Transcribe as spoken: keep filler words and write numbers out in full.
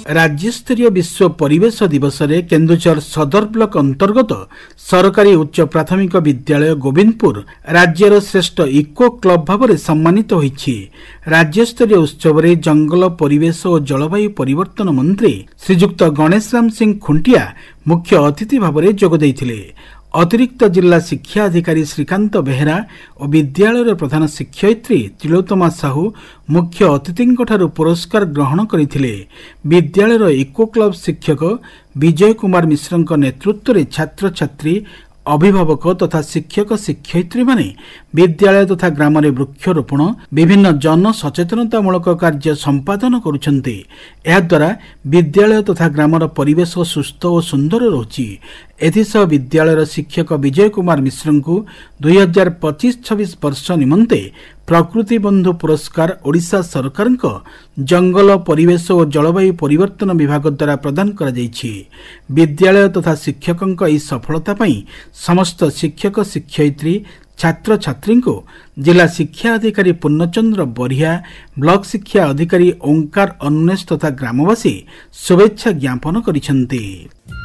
राज्यस्तरीय विश्व परिवेश दिवस रे केन्दुझर सदर ब्लॉक अंतर्गत सरकारी उच्च प्राथमिक विद्यालय गोविंदपुर राज्यर श्रेष्ठ इको क्लब भाव में सम्मानित होईछि। राज्यस्तरीय उत्सव रे जंगल परिवेश और जलवायु परिवर्तन मंत्री श्रीजुक्त गणेश राम सिंह खुंटिया मुख्य अतिथि भाव में जोग देइथिले। अतिरिक्त जिला शिक्षा अधिकारी श्रीकांत बेहेरा और विद्यालय प्रधान शिक्षयित्री तिलोत्तमा साहू मुख्य अतिथि पुरस्कार ग्रहण करथिले। विद्यालय इको क्लब शिक्षक विजय कुमार मिश्र नेतृत्व में छात्र छात्री अभिभावक तथा शिक्षक शिक्षयित्री माने विद्यालय तथा ग्राम रे वृक्षरोपण विभिन्न जन सचेतनतामूलक कार्य संपादन करुछन्ते। एहा द्वारा विद्यालय तथा ग्रामर परिवेश सुस्थ और सुंदर रहुछि। एथिसह विद्यालय शिक्षक विजय कुमार मिश्र को दुई हजार पचीस छब्बीस वर्ष निमंते प्रकृति बंधु पुरस्कार ओडिशा सरकार जंगल परिवेश और जलवायु परिवर्तन विभाग द्वारा प्रदान करा जायछि। विद्यालय तथा शिक्षकों की सफलता पई समस्त शिक्षक शिक्षयित्री छात्र छात्री को जिला शिक्षा अधिकारी पूर्णचंद्र बरिया ब्लॉक शिक्षा अधिकारी ओंकार अन्वेष तथा ग्रामवासी शुभेच्छा ज्ञापन करिसेंते।